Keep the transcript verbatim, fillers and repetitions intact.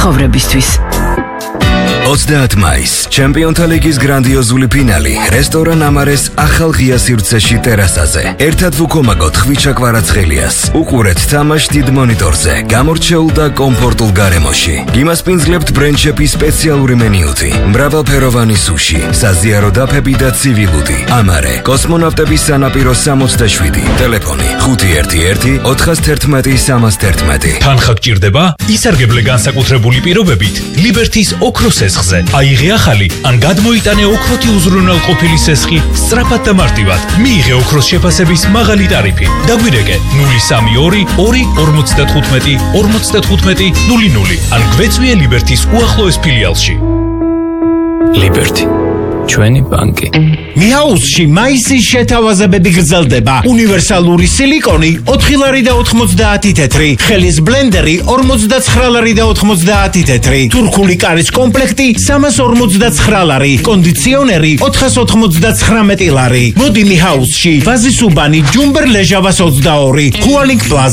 ცხოვრებისთვის. ოცდაათი მაისს ჩემპიონთა ლიგის გრანდიოზული ფინალი რესტორან ამარეს ახალ ღია სივრცეში ტერასაზე. ერთად ვუქომაგოთ ხვიჩა კვარაცხელიას. უყურეთ თამაშს დიდ მონიტორზე, გამორჩეულ და კომფორტულ გარემოში. გიმასპინძლებთ ბრენჩეპის სპეციალური მენიუთი, მრავალფეროვანი სუში, საზიარო დაფები და ცივილუდი. ამარე, კოსმონავტების სანაპირო სამოცდაშვიდი. ტელეფონი ხუთი ერთი ერთი ოთხას თერთმეტი სამას თერთმეტი. თანხა გჭირდება? ისარგებლე განსაკუთრებული პირობებით ლიბერთის ოქროს სესხზე. აიღე ახალი ან გადმოიტანე ოქროთი უზრუნველყოფილი სესხი სწრაფად და მარტივად. მიიღე ოქროს შეფასების მაღალი ტარიფი. დაგვირეკე ნული სამი ორი ორი ორმოცდათხუთმეტი ორმოცდათხუთმეტი ნული ნული ან გვეწვიე ლიბერთის უახლოეს ფილიალში. ლიბერთი ჩვენი ბანკი. მიჰაუსში მაისის შეთავაზებები გრძელდება. უნივერსალური სილიკონი ოთხი ლარი და ოთხმოცდაათი თეთრი, ხელის ბლენდერი ორმოცდაცხრა ლარი და ოთხმოცდაათი თეთრი, თურქული კარის კომპლექტი სამას ორმოცდაცხრა ლარი, კონდიციონერი ოთხას ოთხმოცდაცხრამეტი ლარი. მოდი მიჰაუსში, ვაზის უბანი, ჯუმბერ ლეჟავას ოცდაორი, ხუალინგ პლაზა.